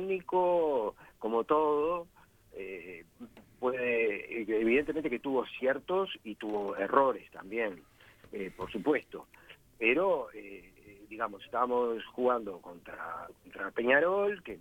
técnico, como todo, evidentemente que tuvo ciertos y tuvo errores también, por supuesto, pero digamos, estábamos jugando contra Peñarol, que